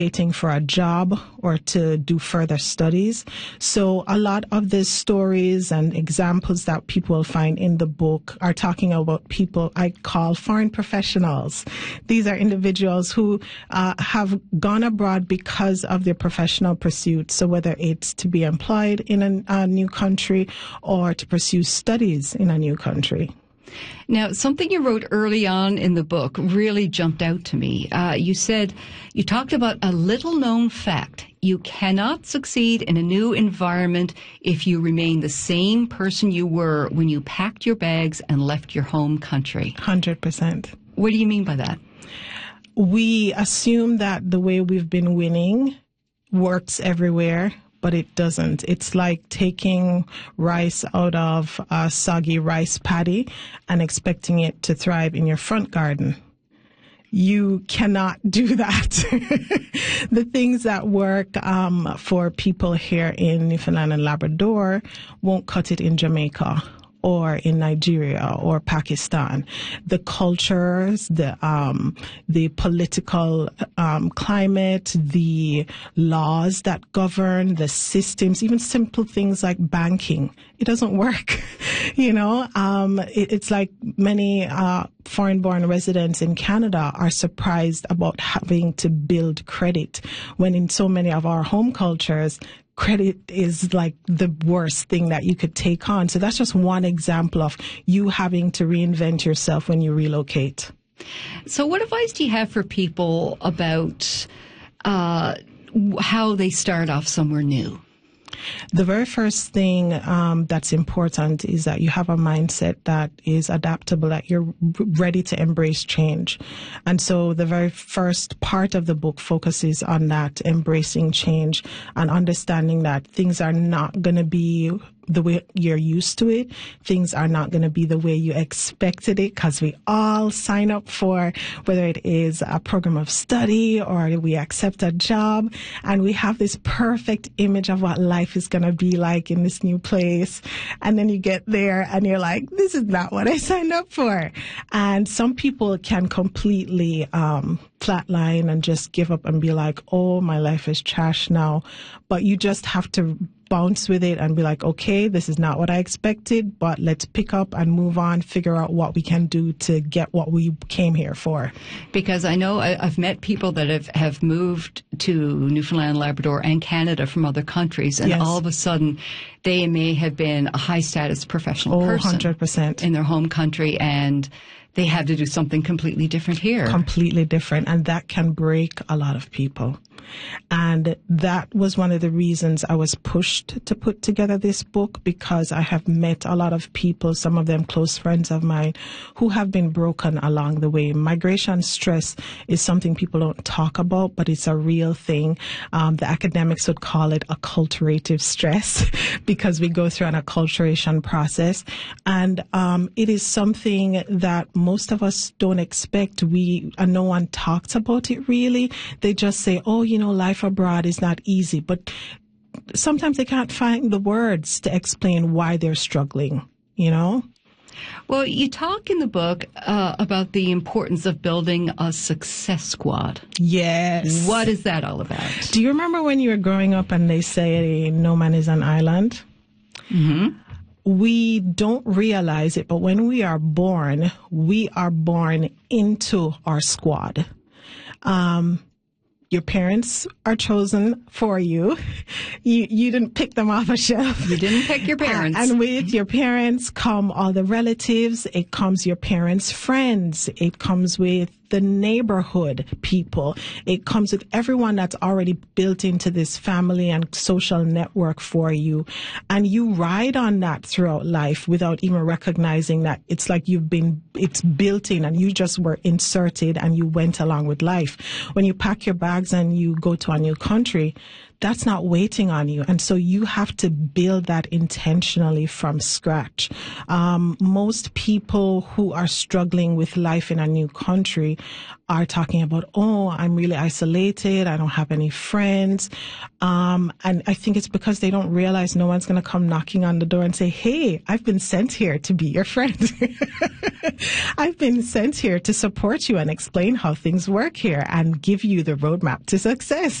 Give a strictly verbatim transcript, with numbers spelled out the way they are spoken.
waiting for a job or to do further studies. So a lot of the stories and examples that people will find in the book are talking about people I call foreign professionals. These are individuals who uh, have gone abroad because of their professional pursuits. So whether it's to be employed in a, a new country or to pursue studies in a new country. Now, something you wrote early on in the book really jumped out to me. Uh, you said, you talked about a little-known fact. You cannot succeed in a new environment if you remain the same person you were when you packed your bags and left your home country. one hundred percent. What do you mean by that? We assume that the way we've been winning works everywhere, but it doesn't. It's like taking rice out of a soggy rice paddy and expecting it to thrive in your front garden. You cannot do that. The things that work um, for people here in Newfoundland and Labrador won't cut it in Jamaica or in Nigeria or Pakistan. The cultures, the um, the political um, climate, the laws that govern, the systems, even simple things like banking, it doesn't work. You know, um, it, it's like many uh, foreign-born residents in Canada are surprised about having to build credit when in so many of our home cultures, credit is like the worst thing that you could take on. So that's just one example of you having to reinvent yourself when you relocate. So what advice do you have for people about uh, how they start off somewhere new? The very first thing um, that's important is that you have a mindset that is adaptable, that you're ready to embrace change. And so the very first part of the book focuses on that, embracing change and understanding that things are not going to be the way you're used to it. Things are not going to be the way you expected it, because we all sign up for, whether it is a program of study or we accept a job, and we have this perfect image of what life is going to be like in this new place. And then you get there and you're like, this is not what I signed up for. And some people can completely um, flatline and just give up and be like, oh, my life is trash now. But you just have to bounce with it and be like, okay, this is not what I expected, but let's pick up and move on, figure out what we can do to get what we came here for. Because I know I, I've met people that have, have moved to Newfoundland, Labrador, and Canada from other countries, and Yes. all of a sudden they may have been a high-status professional Oh, person one hundred percent. in their home country, and they have to do something completely different here. Completely different. And that can break a lot of people. And that was one of the reasons I was pushed to put together this book, because I have met a lot of people, some of them close friends of mine, who have been broken along the way. Migration stress is something people don't talk about, but it's a real thing. Um, the academics would call it acculturative stress because we go through an acculturation process. And um, it is something that most of us don't expect. We, and no one talks about it really. They just say, oh, you know, life abroad is not easy, but sometimes they can't find the words to explain why they're struggling, you know? Well, you talk in the book uh, about the importance of building a success squad. Yes. What is that all about? Do you remember when you were growing up and they say no man is an island? Mm-hmm. We don't realize it, but when we are born, we are born into our squad. Um, Your parents are chosen for you. You you didn't pick them off a shelf. You didn't pick your parents. And with your parents come all the relatives. It comes your parents' friends. It comes with the neighborhood people. It comes with everyone that's already built into this family and social network for you. And you ride on that throughout life without even recognizing that it's like you've been, it's built in and you just were inserted and you went along with life. When you pack your bags and you go to a new country, that's not waiting on you. And so you have to build that intentionally from scratch. Um, most people who are struggling with life in a new country are talking about, oh, I'm really isolated. I don't have any friends. Um, and I think it's because they don't realize no one's going to come knocking on the door and say, hey, I've been sent here to be your friend. I've been sent here to support you and explain how things work here and give you the roadmap to success.